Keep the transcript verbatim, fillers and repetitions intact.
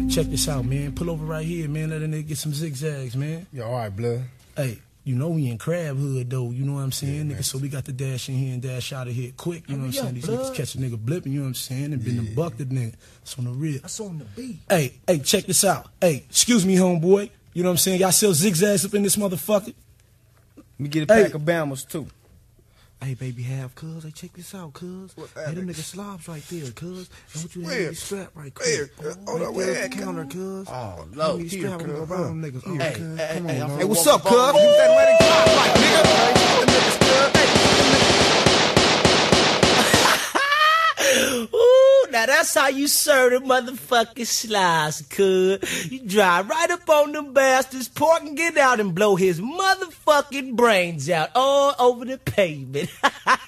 check this out, man. Pull over right here, man. Let a nigga get some zigzags, man. Yeah, all right, blood. Hey, you know we in Crab Hood, though. You know what I'm saying, yeah, nigga? So we got the dash in here and dash out of here quick. You know what I'm saying? These blood. niggas catch a nigga blipping, you know what I'm saying? And been Yeah. them bucked the nigga. That's on the real. That's on the beat. Hey, hey, check this out. Hey, excuse me, homeboy. You know what I'm saying? Y'all sell zigzags up in this motherfucker? Let me get a Hey. pack of Bammers, too. Hey, baby, have cuz. Hey, check this out, cuz. Hey, them niggas slobs right there, cuz. And what you Where? have strap right Where? quick. Uh, hold right on, there where at at, the counter, cuz. Oh, Give Lord, me the here, strap, I'm gonna cuz. go around them niggas. Oh, Hey, cuz. hey, Come hey, on, I'm man. finna What's up, cuz? Give that wedding clock right, nigga. Them niggas, cuz. Ooh, now that's how you serve the motherfucking slice, cuz. You drive right up on them bastards, pork and get out and blow his motherfucking brains out all over the pavement.